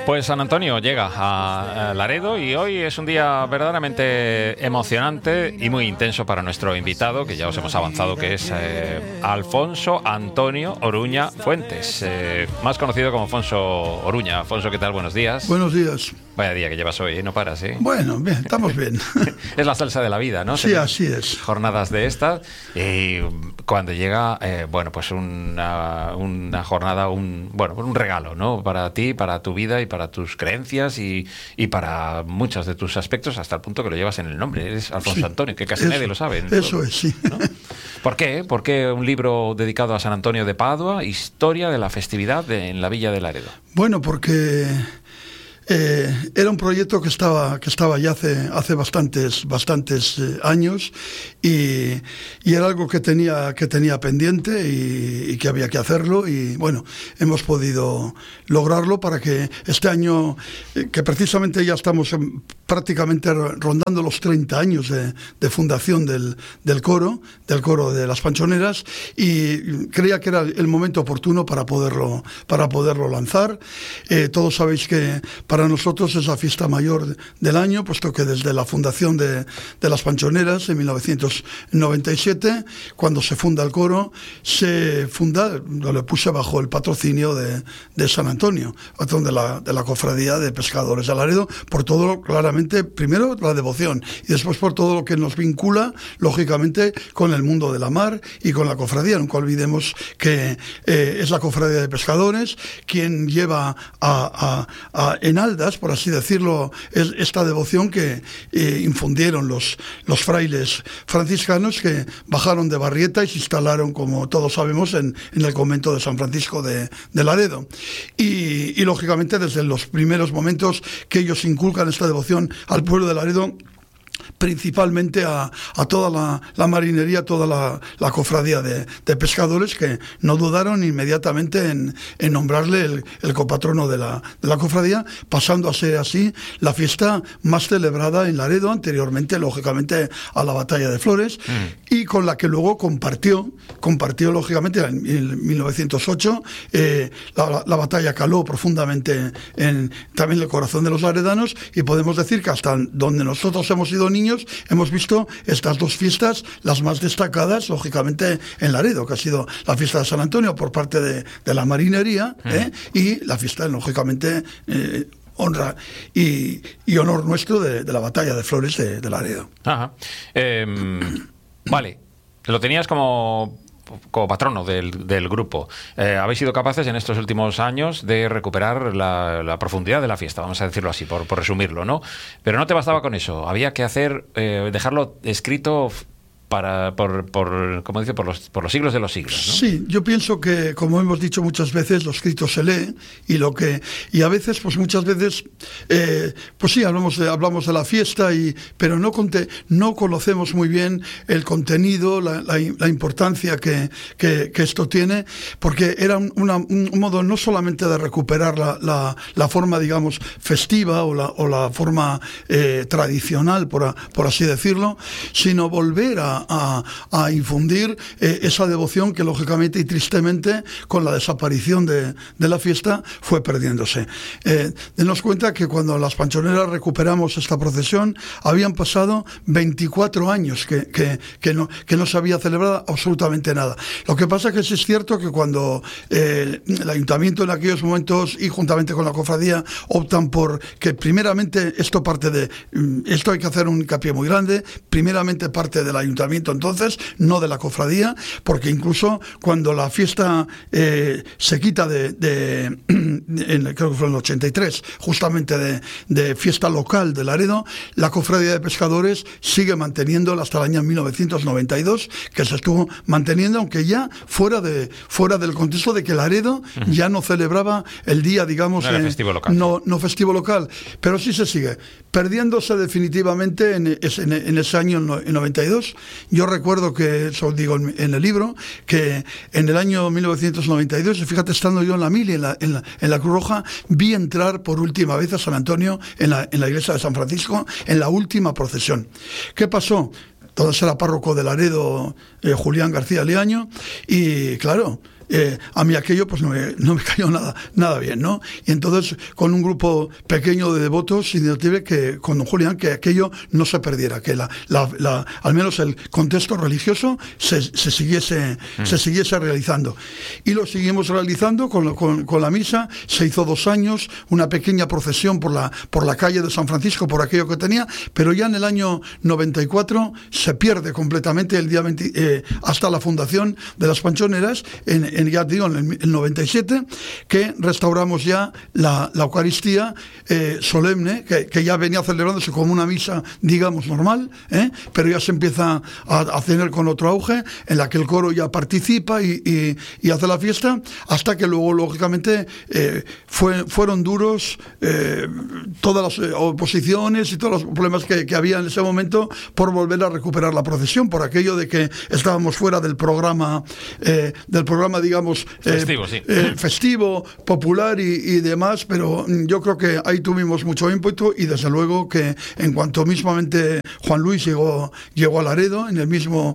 Pues San Antonio llega a Laredo y hoy es un día verdaderamente emocionante y muy intenso para nuestro invitado, que ya os hemos avanzado que es Alfonso Antonio Oruña Fuentes, más conocido como Afonso Oruña. Afonso, ¿qué tal? Buenos días. Buenos días. Vaya día que llevas hoy, no paras, ¿eh? Bueno, bien, estamos bien. Es la salsa de la vida, ¿no? Sí, así es. Jornadas de estas y cuando llega, bueno, pues una jornada, un regalo, ¿no? Para ti, para tu vida y para tus creencias y para muchos de tus aspectos, hasta el punto que lo llevas en el nombre. Eres Alfonso Antonio, que casi nadie lo sabe. Eso es, sí. ¿No? ¿Por qué? ¿Por qué un libro dedicado a San Antonio de Padua, historia de la festividad en la Villa de Laredo? Bueno, porque era un proyecto que estaba ya hace bastantes años y era algo que tenía pendiente y que había que hacerlo, y bueno, hemos podido lograrlo para que este año, que precisamente ya estamos prácticamente rondando los 30 años de fundación del coro de las Panchoneras, y creía que era el momento oportuno para poderlo lanzar. Todos sabéis que para nosotros es la fiesta mayor del año, puesto que desde la fundación de las Panchoneras en 1997, cuando se funda el coro, lo puse bajo el patrocinio de San Antonio, patrón de la Cofradía de Pescadores de Laredo, por todo, claramente, primero la devoción y después por todo lo que nos vincula, lógicamente, con el mundo de la mar y con la cofradía. Nunca olvidemos que es la Cofradía de Pescadores quien lleva en aldas, por así decirlo, esta devoción que infundieron los frailes franciscanos, que bajaron de Barrieta y se instalaron, como todos sabemos, en el convento de San Francisco de Laredo. Y lógicamente, desde los primeros momentos que ellos inculcan esta devoción al pueblo de Laredo, principalmente a toda la marinería, toda la cofradía de pescadores, que no dudaron inmediatamente en nombrarle el copatrono de la cofradía, pasando a ser así la fiesta más celebrada en Laredo, anteriormente, lógicamente, a la Batalla de Flores, y con la que luego compartió lógicamente, en 1908, la batalla caló profundamente también el corazón de los laredanos, y podemos decir que hasta donde nosotros hemos sido niños, hemos visto estas dos fiestas, las más destacadas, lógicamente, en Laredo, que ha sido la fiesta de San Antonio por parte de la marinería, y la fiesta, lógicamente, honra y honor nuestro de la Batalla de Flores de Laredo. Ajá. Vale, lo tenías como patrono del grupo. Habéis sido capaces en estos últimos años de recuperar la profundidad de la fiesta, vamos a decirlo así, por resumirlo, ¿no? Pero no te bastaba con eso, había que dejarlo escrito como dice, por los siglos de los siglos, ¿no? Sí, yo pienso que, como hemos dicho muchas veces, lo escrito se lee, y a veces, pues muchas veces, pues sí, hablamos de la fiesta, pero no conocemos muy bien el contenido, la importancia que esto tiene, porque era un modo no solamente de recuperar la forma, digamos, festiva o la forma tradicional, por así decirlo, sino volver a infundir esa devoción que, lógicamente y tristemente, con la desaparición de la fiesta, fue perdiéndose. Denos cuenta que cuando las Panchoneras recuperamos esta procesión, habían pasado 24 años que no se había celebrado absolutamente nada. Lo que pasa es que sí es cierto que cuando el ayuntamiento en aquellos momentos, y juntamente con la cofradía, optan por que primeramente esto hay que hacer un hincapié muy grande, primeramente parte del ayuntamiento, entonces, no de la cofradía, porque incluso cuando la fiesta se quita creo que fue en el 83, justamente de fiesta local de Laredo, la Cofradía de Pescadores sigue manteniéndola hasta el año 1992, que se estuvo manteniendo, aunque ya fuera del contexto de que Laredo ya no celebraba el día, digamos, no era festivo local. No festivo local, pero sí se sigue perdiéndose definitivamente en ese año, en 92. Yo recuerdo que, eso digo en el libro, que en el año 1992, fíjate, estando yo en la mili, en la Cruz Roja, vi entrar por última vez a San Antonio en la iglesia de San Francisco, en la última procesión. ¿Qué pasó? Entonces era párroco de Laredo, Julián García Leaño, y claro, a mí aquello pues no me cayó nada bien, ¿no? Y entonces, con un grupo pequeño de devotos, iniciative que con don Julián, que aquello no se perdiera, que al menos el contexto religioso se siguiese realizando. Y lo seguimos realizando con la misa. Se hizo 2 años, una pequeña procesión por la calle de San Francisco, por aquello que tenía, pero ya en el año 94 se pierde completamente el día 20, hasta la fundación de las Panchoneras, ya digo, en el 97, que restauramos ya la Eucaristía solemne, que ya venía celebrándose como una misa, digamos, normal, pero ya se empieza a tener con otro auge, en la que el coro ya participa y hace la fiesta, hasta que luego, lógicamente, fueron duros todas las oposiciones y todos los problemas que había en ese momento por volver a recuperar la procesión, por aquello de que estábamos fuera del programa, digamos, festivo, popular y demás, pero yo creo que ahí tuvimos mucho ímpetu, y desde luego que en cuanto mismamente Juan Luis llegó a Laredo en el mismo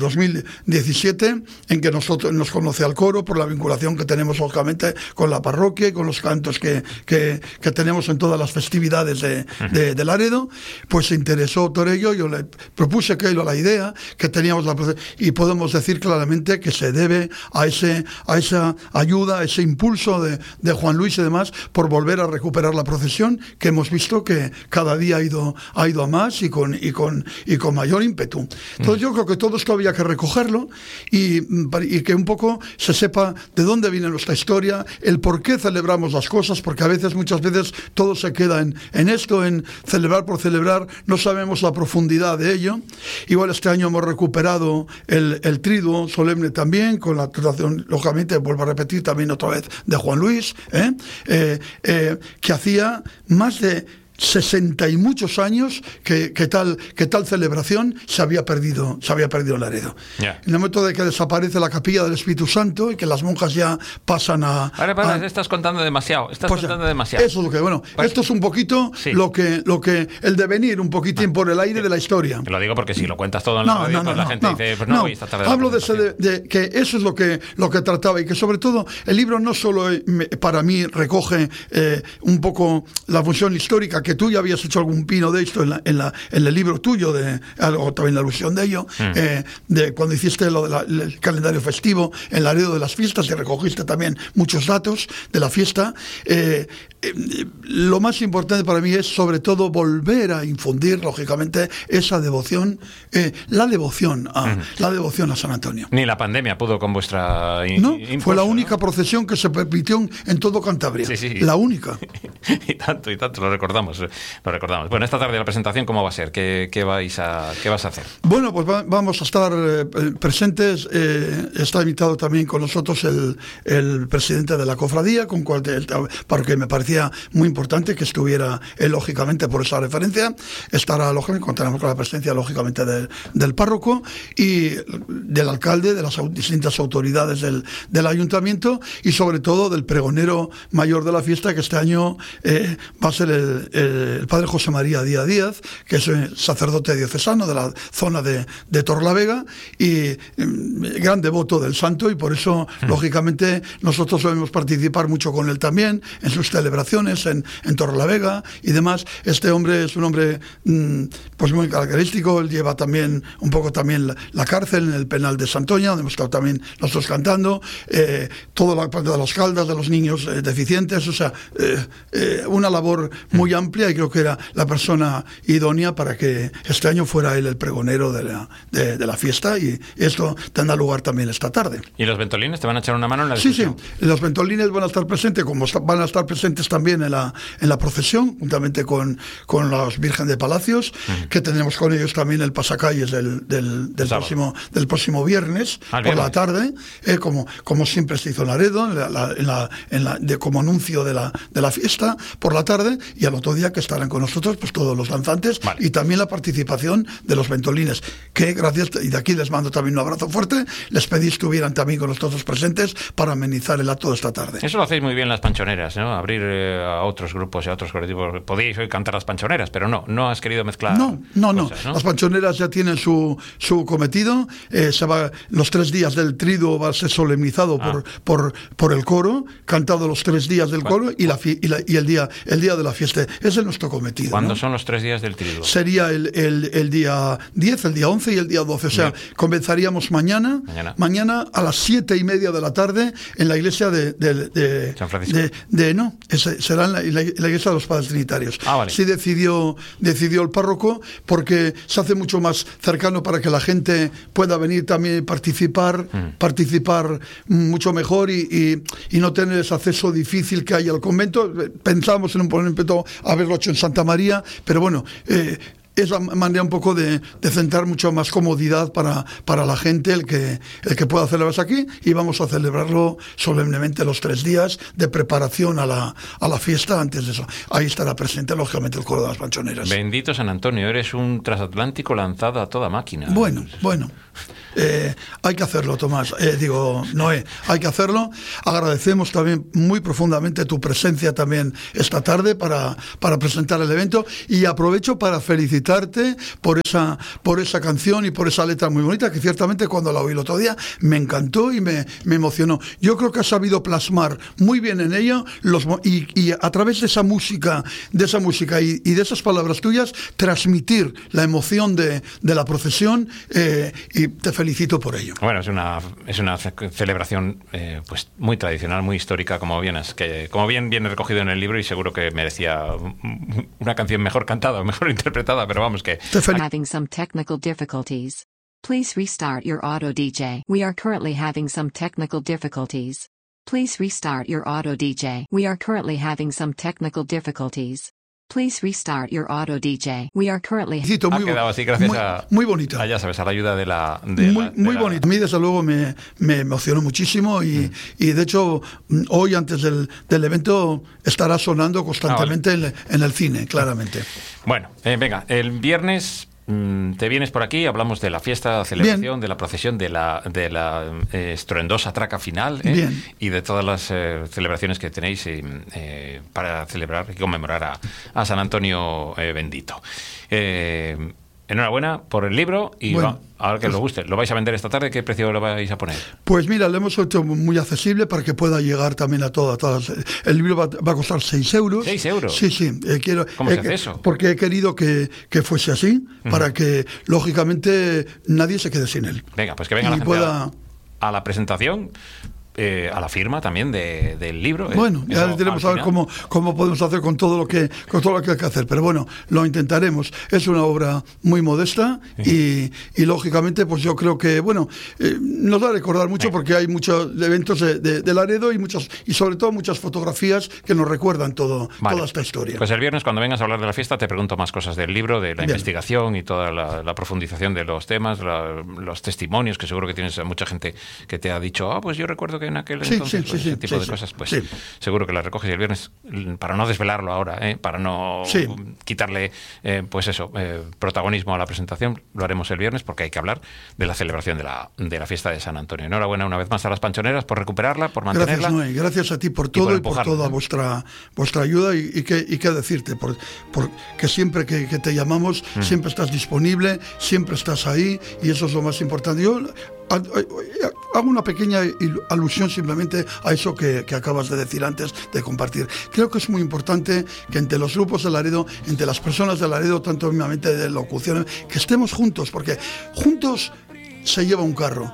2017, en que nos conoce al coro por la vinculación que tenemos lógicamente con la parroquia y con los cantos que tenemos en todas las festividades de Laredo, pues se interesó Torello. Yo le propuse que la idea que teníamos y podemos decir claramente que se debe a esa ayuda, a ese impulso de Juan Luis y demás, por volver a recuperar la procesión, que hemos visto que cada día ha ido a más y con mayor ímpetu. Entonces yo creo que todo esto había que recogerlo y que un poco se sepa de dónde viene nuestra historia, el por qué celebramos las cosas, porque muchas veces todo se queda en esto, en celebrar por celebrar, no sabemos la profundidad de ello. Igual este año hemos recuperado el triduo solemne también, con la traducción, lógicamente, vuelvo a repetir también otra vez, de Juan Luis, que hacía más de 60 y muchos años que tal celebración se había perdido en Laredo. En el momento de que desaparece la capilla del Espíritu Santo y que las monjas ya pasan estás contando demasiado. Eso es lo que, esto es un poquito lo que el devenir, un poquitín por el aire de la historia. Te lo digo porque si lo cuentas todo en la radio, la gente dice, pues voy esta tarde. Hablo de que eso es lo que trataba, y que sobre todo el libro no solo para mí recoge un poco la función histórica, que tú ya habías hecho algún pino de esto en el libro tuyo, o también la alusión de ello, de cuando hiciste el calendario festivo en Laredo de las fiestas, y recogiste también muchos datos de la fiesta. Lo más importante para mí es sobre todo volver a infundir, lógicamente, esa devoción, la devoción a San Antonio. Ni la pandemia pudo con vuestra impulso, fue la única procesión que se permitió en todo Cantabria. Sí. La única. y tanto, lo recordamos. Bueno, esta tarde la presentación, ¿cómo va a ser? ¿Qué vas a hacer? Bueno, pues vamos a estar presentes. Está invitado también con nosotros el presidente de la cofradía, porque me parecía muy importante que estuviera él, lógicamente, por esa referencia. Estará, lógicamente, contaremos con la presencia, lógicamente, del párroco y del alcalde, de las distintas autoridades del ayuntamiento, y sobre todo del pregonero mayor de la fiesta, que este año va a ser el padre José María Díaz, que es sacerdote diocesano de la zona de Torlavega y gran devoto del santo, y por eso, lógicamente, nosotros debemos participar mucho con él también en sus celebraciones en Torlavega y demás. Este hombre es un hombre pues muy característico. Él lleva también un poco también la cárcel en el penal de Santoña, donde hemos estado también nosotros cantando, toda la parte de las caldas de los niños deficientes, o sea, una labor muy amplia, y creo que era la persona idónea para que este año fuera él el pregonero de la fiesta, y esto tendrá lugar también esta tarde. ¿Y los ventolines te van a echar una mano en la discusión? Sí, los ventolines van a estar presentes, como van a estar presentes también en la procesión, juntamente con los Virgen de Palacios, que tenemos con ellos también el pasacalles del próximo viernes por la tarde, como siempre se hizo en Laredo, como anuncio de la fiesta. fiesta por la tarde, y al otro día que estarán con nosotros pues todos los danzantes, vale. Y también la participación de los ventolines, que gracias, y de aquí les mando también un abrazo fuerte, les pedí que estuvieran también con nosotros presentes para amenizar el acto de esta tarde. Eso lo hacéis muy bien las panchoneras, ¿no? Abrir a otros grupos y a otros colectivos. Podéis hoy cantar las panchoneras, pero no has querido mezclar cosas, ¿no? Las panchoneras ya tienen su cometido. Se va, los 3 días del triduo va a ser solemnizado por el coro, cantado los 3 días del coro y el día de la fiesta. Ese es nuestro cometido. ¿Cuándo, ¿no? son los 3 días del triduo? Sería el día 10, el día 11 y el día 12. O sea, bien. Comenzaríamos mañana a las 7:30 de la tarde en la iglesia de San Francisco. Será en la iglesia de los Padres Trinitarios. Vale. Sí decidió el párroco, porque se hace mucho más cercano para que la gente pueda venir también participar mucho mejor y no tener ese acceso difícil que hay al convento. Pensábamos en un momento haberlo hecho en Santa María, pero bueno, es la manera un poco de centrar mucho más comodidad para la gente el que pueda celebrarse aquí, y vamos a celebrarlo solemnemente los 3 días de preparación a la fiesta. Antes de eso, ahí estará presente lógicamente el coro de las panchoneras. Bendito San Antonio, eres un transatlántico lanzado a toda máquina. Bueno. Hay que hacerlo, Tomás. Noé, hay que hacerlo. Agradecemos también muy profundamente tu presencia también esta tarde para presentar el evento, y aprovecho para felicitarte por esa canción y por esa letra muy bonita, que ciertamente cuando la oí el otro día me encantó y me emocionó. Yo creo que has sabido plasmar muy bien en ella y a través de esa música y de esas palabras tuyas transmitir la emoción de la procesión, y te felicito por ello. Bueno, es una celebración pues muy tradicional, muy histórica, como bien viene recogido en el libro, y seguro que merecía una canción mejor cantada o mejor interpretada, pero vamos que... Having some technical difficulties. Please restart your auto DJ. We are currently having some technical difficulties. Please restart your auto DJ. We are currently having some technical difficulties. Please restart your auto DJ. We are currently... Ha quedado así gracias muy bonita. Ya sabes, a la ayuda de la... Muy bonita. A mí, desde luego, me emocionó muchísimo y de hecho, hoy, antes del evento, estará sonando constantemente en el cine, claramente. Bueno, venga, el viernes... te vienes por aquí, hablamos de la fiesta, la celebración, bien, de la procesión, de la estruendosa traca final, y de todas las celebraciones que tenéis para celebrar y conmemorar a San Antonio bendito. Enhorabuena por el libro y ahora que os guste. ¿Lo vais a vender esta tarde? ¿Qué precio lo vais a poner? Pues mira, lo hemos hecho muy accesible para que pueda llegar también a todas. El libro va a costar 6 euros. ¿6 euros? Sí. ¿Cómo se hace eso? Porque he querido que fuese así, para que, lógicamente, nadie se quede sin él. Venga, pues que venga la gente a la presentación. A la firma también del libro. Bueno, ya tenemos a ver cómo podemos hacer con todo lo que hay que hacer, pero bueno, lo intentaremos. Es una obra muy modesta y lógicamente, pues yo creo que nos va a recordar mucho, porque hay muchos eventos de Laredo y sobre todo muchas fotografías que nos recuerdan toda esta historia. Pues el viernes, cuando vengas a hablar de la fiesta, te pregunto más cosas del libro, de la investigación y toda la profundización de los temas, los testimonios, que seguro que tienes mucha gente que te ha dicho, pues yo recuerdo que en aquel entonces ese tipo de cosas, pues seguro que las recoges el viernes, para no desvelarlo ahora, para no quitarle protagonismo a la presentación. Lo haremos el viernes, porque hay que hablar de la celebración de la fiesta de San Antonio. Enhorabuena una vez más a las panchoneras por recuperarla, por mantenerla. Gracias, Noé, gracias a ti por todo y por toda vuestra ayuda, y qué decirte, porque siempre que te llamamos siempre estás disponible, siempre estás ahí, y eso es lo más importante. Yo hago una pequeña alusión simplemente a eso que acabas de decir antes de compartir. Creo que es muy importante que entre los grupos de Laredo, entre las personas de Laredo, tanto mismamente de locución, que estemos juntos, porque juntos se lleva un carro.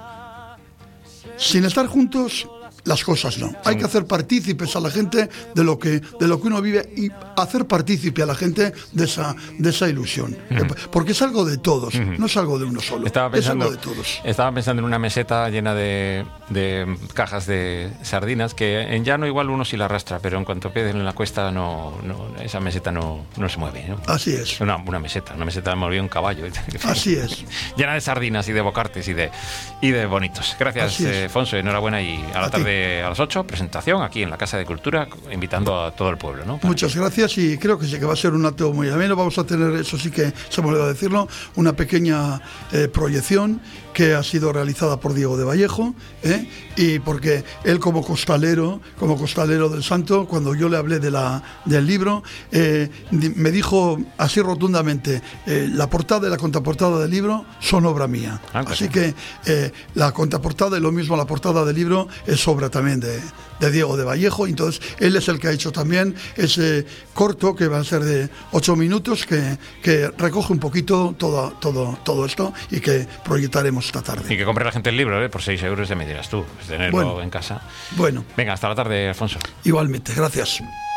Sin estar juntos, las cosas no. Hay que hacer partícipes a la gente de lo que uno vive, y hacer partícipe a la gente de esa ilusión. Porque es algo de todos, no es algo de uno solo. Es algo de todos. Estaba pensando en una meseta llena de de cajas de sardinas, que en llano igual uno sí la arrastra, pero en cuanto pierden en la cuesta esa meseta no se mueve, ¿no? Así es. Una meseta me volvió un caballo. Así es. Llena de sardinas y de bocartes y de bonitos. Gracias, Fonso, enhorabuena, y a la tarde a las 8, presentación aquí en la Casa de Cultura, invitando a todo el pueblo, ¿no? Muchas gracias, y creo que sí que va a ser un acto muy ameno. Vamos a tener, eso sí que se me olvidó decirlo, una pequeña proyección que ha sido realizada por Diego de Vallejo, y porque él como costalero del santo, cuando yo le hablé del libro, me dijo así rotundamente, la portada y la contraportada del libro son obra mía. Así que la contraportada y lo mismo la portada del libro es obra también de Diego de Vallejo. Entonces él es el que ha hecho también ese corto, que va a ser de 8 minutos, que recoge un poquito todo esto, y que proyectaremos esta tarde. Y que compre la gente el libro, por 6 euros, me dirás tú, tenerlo en casa. Bueno. Venga, hasta la tarde, Alfonso. Igualmente, gracias.